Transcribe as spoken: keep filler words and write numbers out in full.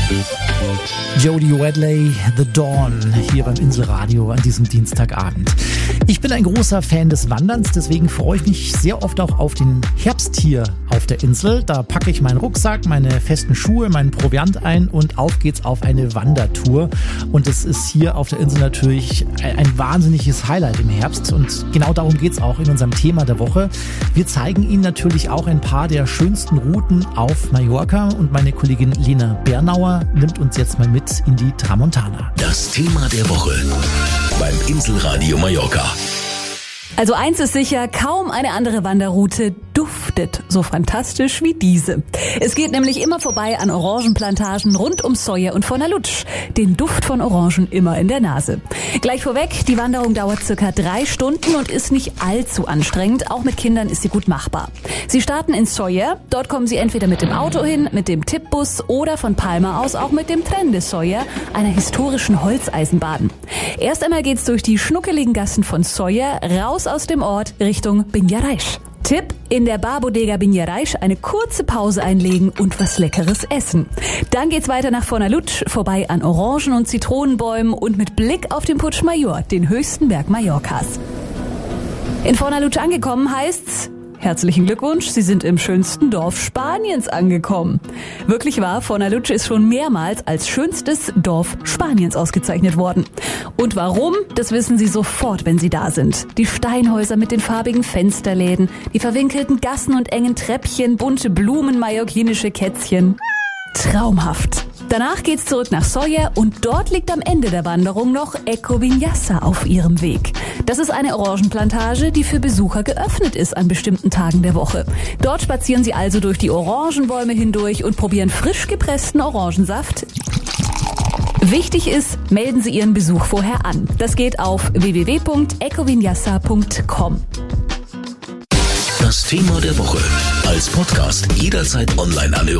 Jody Wadley, The Dawn, hier beim Inselradio an diesem Dienstagabend. Ich bin ein großer Fan des Wanderns, deswegen freue ich mich sehr oft auch auf den Herbst hier auf der Insel. Da packe ich meinen Rucksack, meine festen Schuhe, meinen Proviant ein und auf geht's auf eine Wandertour. Und es ist hier auf der Insel natürlich ein wahnsinniges Highlight im Herbst und genau darum geht's auch in unserem Thema der Woche. Wir zeigen Ihnen natürlich auch ein paar der schönsten Routen auf Mallorca und meine Kollegin Lena Bernauer nimmt uns jetzt mal mit in die Tramontana. Das Thema der Woche beim Inselradio Mallorca. Also eins ist sicher, kaum eine andere Wanderroute duftet so fantastisch wie diese. Es geht nämlich immer vorbei an Orangenplantagen rund um Sóller und Fornalutsch. Den Duft von Orangen immer in der Nase. Gleich vorweg, die Wanderung dauert circa drei Stunden und ist nicht allzu anstrengend. Auch mit Kindern ist sie gut machbar. Sie starten in Sóller. Dort kommen Sie entweder mit dem Auto hin, mit dem Tippbus oder von Palma aus auch mit dem Tren de Sóller, einer historischen Holzeisenbahn. Erst einmal geht's durch die schnuckeligen Gassen von Sóller raus aus dem Ort Richtung Binyaraiz. Tipp, in der Barbodega Binyaraiz eine kurze Pause einlegen und was Leckeres essen. Dann geht's weiter nach Fornalutsch, vorbei an Orangen- und Zitronenbäumen und mit Blick auf den Puig Mayor, den höchsten Berg Mallorcas. In Fornalutsch angekommen heißt's: Herzlichen Glückwunsch, Sie sind im schönsten Dorf Spaniens angekommen. Wirklich wahr, Fornalutsch ist schon mehrmals als schönstes Dorf Spaniens ausgezeichnet worden. Und warum? Das wissen Sie sofort, wenn Sie da sind. Die Steinhäuser mit den farbigen Fensterläden, die verwinkelten Gassen und engen Treppchen, bunte Blumen, mallorquinische Kätzchen. Traumhaft. Danach geht's zurück nach Sóller und dort liegt am Ende der Wanderung noch Eco Vinyasa auf ihrem Weg. Das ist eine Orangenplantage, die für Besucher geöffnet ist an bestimmten Tagen der Woche. Dort spazieren Sie also durch die Orangenbäume hindurch und probieren frisch gepressten Orangensaft. Wichtig ist, melden Sie Ihren Besuch vorher an. Das geht auf w w w punkt ecovinyasa punkt com. Das Thema der Woche als Podcast jederzeit online anhören